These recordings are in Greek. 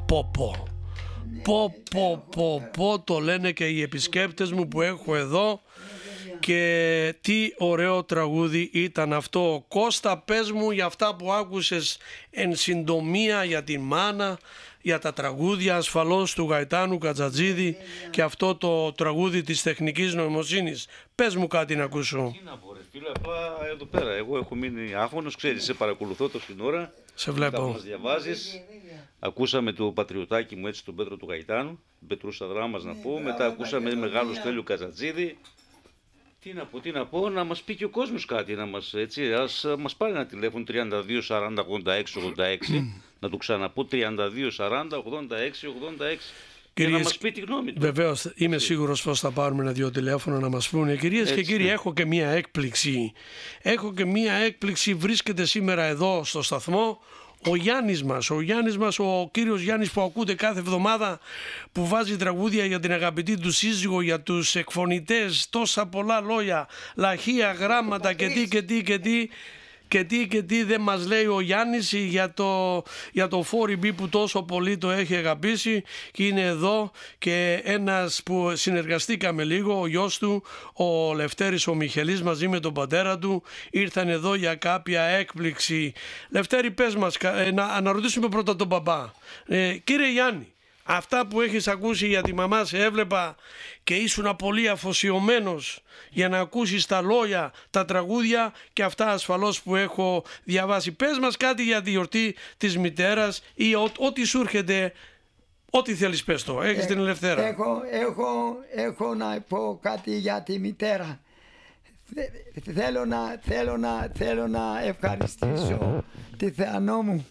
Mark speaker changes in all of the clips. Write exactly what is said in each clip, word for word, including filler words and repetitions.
Speaker 1: Πω πω. Πω πω πω πω, το λένε και οι επισκέπτες μου που έχω εδώ. Και τι ωραίο τραγούδι ήταν αυτό. Κώστα, πες μου για αυτά που άκουσες εν συντομία, για τη μάνα, για τα τραγούδια ασφαλώς του Γαϊτάνου Κατζατζίδη και αυτό το τραγούδι της τεχνικής νοημοσύνης. Πες μου κάτι να ακούσω.
Speaker 2: Τι να πω ρε φίλε, απλά εδώ πέρα εγώ έχω μείνει άφωνος, ξέρεις, σε παρακολουθώ τόση την ώρα.
Speaker 1: Σε βλέπω.
Speaker 2: Μας διαβάζεις. Ακούσαμε το πατριωτάκι μου, έτσι, τον Πέτρο του Γαϊτάνου, την Πετρούσα Δράμας να πω, μετά ακούσαμε μεγάλο Στέλιο Κατζατζίδη. Τι να πω, τι να πω, να μας πει και ο κόσμος κάτι, να μας, έτσι, ας μας πάρει ένα τηλέφωνο τριάντα δύο σαράντα ογδόντα έξι ογδόντα έξι, να το ξαναπώ, τριάντα δύο σαράντα ογδόντα έξι ογδόντα έξι. Και να μας πει τη γνώμη του.
Speaker 1: Βεβαίως, είμαι σίγουρος πως θα πάρουμε ένα-δύο τηλέφωνα να μας πούνε. Κυρίες έτσι, και κύριοι, ναι. έχω και μία έκπληξη. Έχω και μία έκπληξη, βρίσκεται σήμερα εδώ στο σταθμό ο Γιάννης μας, ο Γιάννης μας, ο κύριος Γιάννης που ακούτε κάθε εβδομάδα, που βάζει τραγούδια για την αγαπητή του σύζυγο, για τους εκφωνητές, τόσα πολλά λόγια, λαχεία γράμματα και τι και τι και τι. Και τι και τι δεν μας λέει ο Γιάννης για το, για το φορ μπι που τόσο πολύ το έχει αγαπήσει, και είναι εδώ και ένας που συνεργαστήκαμε λίγο, ο γιος του, ο Λευτέρης ο Μιχελής, μαζί με τον πατέρα του ήρθαν εδώ για κάποια έκπληξη. Λευτέρη, πες μας, να αναρωτήσουμε πρώτα τον παπά. Ε, κύριε Γιάννη, αυτά που έχεις ακούσει για τη μαμά σε έβλεπα και ήσουν πολύ αφοσιωμένος για να ακούσεις τα λόγια, τα τραγούδια και αυτά ασφαλώς που έχω διαβάσει. Πες μας κάτι για τη γιορτή της μητέρας ή ό,τι σου έρχεται, ό,τι θέλεις πες το, έχεις ε, την ελευθερία.
Speaker 3: Έχω, έχω, έχω να πω κάτι για τη μητέρα. Θέλω να, θέλω να, θέλω να ευχαριστήσω τη Θεανό μου.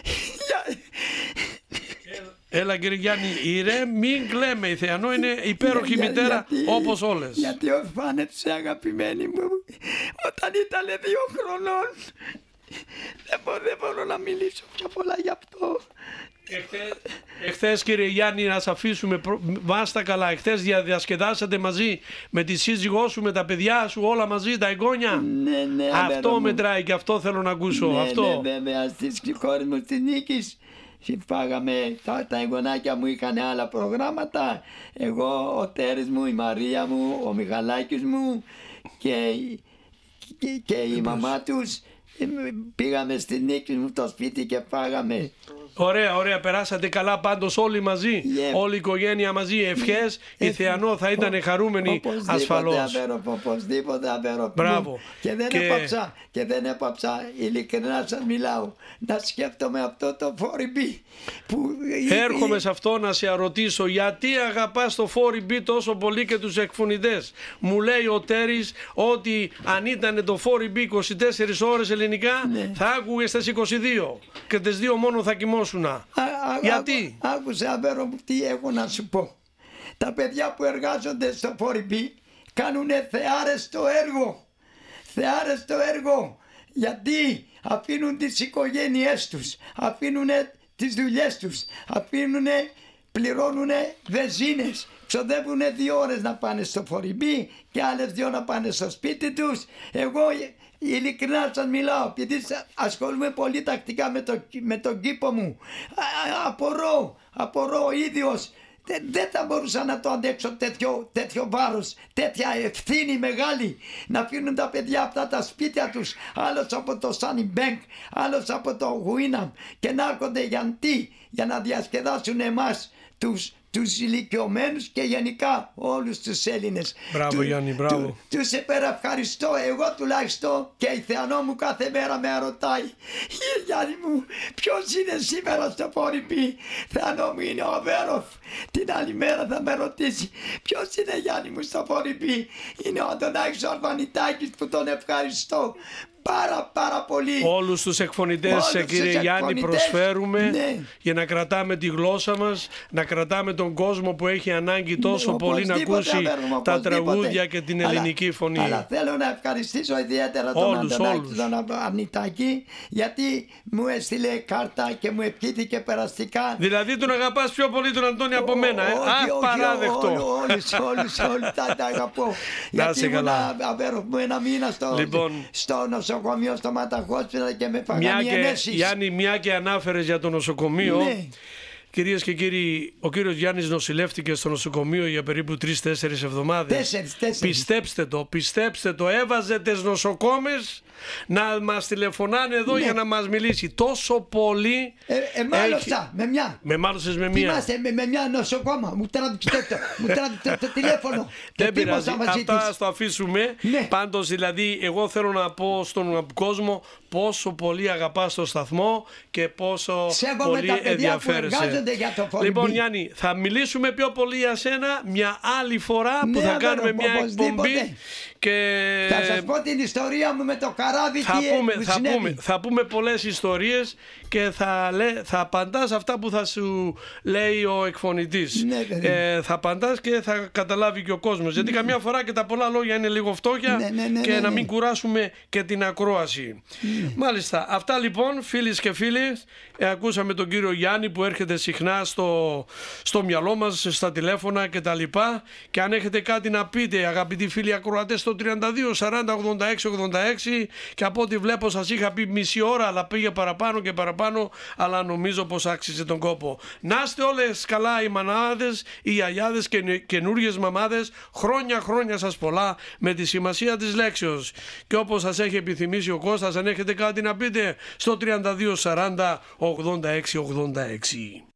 Speaker 1: Έλα κύριε Γιάννη, ηρέ, μην κλαίμε, η Θεανό είναι υπέροχη για, μητέρα γιατί, όπως όλες.
Speaker 3: Γιατί ο Φάνετς, αγαπημένη μου, όταν ήταν δύο χρονών, δεν μπορώ, δεν μπορώ να μιλήσω πιο πολλά γι' αυτό.
Speaker 1: Εχθές, εχθές κύριε Γιάννη, να σας αφήσουμε, βάστα καλά, εχθές διασκεδάσατε μαζί με τη σύζυγό σου, με τα παιδιά σου, όλα μαζί, τα εγγόνια.
Speaker 3: Ναι, ναι,
Speaker 1: αυτό μετράει και αυτό θέλω να ακούσω.
Speaker 3: Ναι,
Speaker 1: αυτό.
Speaker 3: Ναι, βέβαια, στις κόρες μου της Νίκης. Φάγαμε, τα, τα εγγονάκια μου είχαν άλλα προγράμματα. Εγώ, ο Τέρης μου, η Μαρία μου, ο Μιχαλάκης μου και, και, και η μαμά τους. Πήγαμε στη Νίκη μου το σπίτι και φάγαμε.
Speaker 1: Ωραία, ωραία, περάσατε καλά πάντως όλοι μαζί, yeah. όλη η οικογένεια μαζί, ευχές, yeah. η Θεανό θα ήταν χαρούμενη
Speaker 3: οπωσδήποτε
Speaker 1: ασφαλώς.
Speaker 3: Αβέρω, οπωσδήποτε αβέρω.
Speaker 1: Μπράβο.
Speaker 3: Και δεν, και... Έπαψα, και δεν έπαψα, ειλικρινά σας μιλάω, να σκέφτομαι αυτό το φορ μπι. Που...
Speaker 1: Έρχομαι σε αυτό να σε ρωτήσω, γιατί αγαπάς το φορ μπι τόσο πολύ και τους εκφωνητές. Μου λέει ο Τέρης ότι αν ήταν το φορ μπι είκοσι τέσσερις ώρες ελληνικά, ναι. θα άκουγες στις είκοσι δύο και τις δύο μόνο θα κοιμόσουν. Α, α, γιατί?
Speaker 3: Άκου, άκουσε αβέρο μου τι έχω να σου πω. Τα παιδιά που εργάζονται στο φορ μπι κάνουν θεάρες το έργο. Θεάρες το έργο. Γιατί αφήνουν τις οικογένειές τους, αφήνουν τις δουλειές τους, αφήνουν, πληρώνουν βενζίνες, ξοδεύουν δύο ώρες να πάνε στο φορ μπι και άλλες δύο να πάνε στο σπίτι τους. Εγώ ειλικρινά σας μιλάω, επειδή ασχολούμαι πολύ τακτικά με, το, με τον κήπο μου. Α, απορώ, απορώ ο ίδιος. Δεν, δεν θα μπορούσα να το αντέξω τέτοιο, τέτοιο βάρος, τέτοια ευθύνη μεγάλη, να αφήνουν τα παιδιά αυτά τα σπίτια τους, άλλος από το Sunny Bank, άλλος από το Winam, και να έρχονται για τι, για να διασκεδάσουν εμάς τους τους ηλικιωμένους και γενικά όλους τους Έλληνες.
Speaker 1: Μπράβο του, Γιάννη, μπράβο.
Speaker 3: Του, τους υπερευχαριστώ. Εγώ τουλάχιστον και η Θεανό μου κάθε μέρα με ρωτάει, Γιάννη μου, ποιος είναι σήμερα στο φορ μπι? Θεανό μου είναι ο Αβέροφ. Την άλλη μέρα θα με ρωτήσει, ποιος είναι Γιάννη μου στο φορ μπι? Είναι ο Αντωνάκης ο Αρβανιτάκης, που τον ευχαριστώ πάρα πάρα πολύ.
Speaker 1: Όλους τους εκφωνητές, όλους κύριε τους Γιάννη, προσφέρουμε, ναι, για να κρατάμε τη γλώσσα μας, να κρατάμε τον κόσμο που έχει ανάγκη τόσο ναι, πολύ να ακούσει αβέρουμε, τα τραγούδια και την ελληνική αλλά, φωνή.
Speaker 3: Αλλά θέλω να ευχαριστήσω ιδιαίτερα τον όλους, Αντωνάκη όλους. τον Αρβανιτάκη, γιατί μου έστειλε κάρτα και μου ευχήθηκε περαστικά.
Speaker 1: Δηλαδή τον αγαπάς πιο πολύ τον Αντώνη από μένα, ε? Αχ, παράδεκτο.
Speaker 3: Όλους, όλους, όλους τα αγαπώ. Γιατί ήμουν αβέροφ ένα μήνα στο,
Speaker 1: λοιπόν,
Speaker 3: στο νοσοκομείο, στο Ματαχόσπιτα, και με φαγάνει ενέσεις.
Speaker 1: Γιάννη, μια και ανάφερες για το νοσοκομείο, ναι, Κυρίες και κύριοι, ο κύριος Γιάννης νοσηλεύτηκε στο νοσοκομείο για περίπου τρεις-τέσσερις εβδομάδες.
Speaker 3: Τέσσερις, τέσσερις.
Speaker 1: Πιστέψτε το, πιστέψτε το, έβαζε τις νοσοκόμες να μας τηλεφωνάνε εδώ, ναι, για να μας μιλήσει. Τόσο πολύ.
Speaker 3: Ε, ε, μάλωσα, έχει... με μια.
Speaker 1: Με μάλωσες με μια.
Speaker 3: Θυμάσαι, με, με μια νοσοκόμα. Μου τράβηξε το, μου τράβηξε το τηλέφωνο.
Speaker 1: Δεν πειράζει, αυτά ας το αφήσουμε.
Speaker 3: Ναι.
Speaker 1: Πάντως δηλαδή, εγώ θέλω να πω στον κόσμο πόσο πολύ αγαπάς το σταθμό και πόσο
Speaker 3: Σέβομαι
Speaker 1: πολύ
Speaker 3: τα παιδιά
Speaker 1: ενδιαφέρεσαι.
Speaker 3: που εργάζονται για το φορμπί.
Speaker 1: Λοιπόν, Γιάννη, θα μιλήσουμε πιο πολύ για σένα μια άλλη φορά, που
Speaker 3: ναι,
Speaker 1: θα κάνουμε μια
Speaker 3: οπωσδήποτε.
Speaker 1: εκπομπή. Και
Speaker 3: θα σας πω την ιστορία μου με το καράβι.
Speaker 1: Θα,
Speaker 3: τι
Speaker 1: πούμε,
Speaker 3: μου
Speaker 1: θα,
Speaker 3: συνέβη.
Speaker 1: πούμε, θα πούμε πολλές ιστορίες και θα, λέ, θα απαντάς αυτά που θα σου λέει ο εκφωνητής.
Speaker 3: Ναι,
Speaker 1: ε, θα απαντάς και θα καταλάβει και ο κόσμος. Γιατί καμιά φορά και τα πολλά λόγια είναι λίγο φτώχεια,
Speaker 3: ναι, ναι, ναι,
Speaker 1: και
Speaker 3: ναι,
Speaker 1: να
Speaker 3: ναι.
Speaker 1: μην κουράσουμε και την ακρόαση. Ναι. Μάλιστα. Αυτά λοιπόν, φίλοι και φίλες. Ε, ακούσαμε τον κύριο Γιάννη που έρχεται συχνά στο, στο μυαλό μας, στα τηλέφωνα κτλ. Και αν έχετε κάτι να πείτε, αγαπητοί φίλοι ακροατές, στο τριάντα δύο σαράντα ογδόντα έξι ογδόντα έξι, και από ό,τι βλέπω σας είχα πει μισή ώρα, αλλά πήγε παραπάνω και παραπάνω, αλλά νομίζω πως άξιζε τον κόπο. Να είστε όλες καλά οι μανάδες, οι γιαγιάδες και καινούριες μαμάδες, χρόνια χρόνια σας πολλά, με τη σημασία της λέξεως. Και όπως σας έχει επιθυμήσει ο Κώστας, αν έχετε κάτι να πείτε, στο τριάντα δύο σαράντα ογδόντα έξι ογδόντα έξι.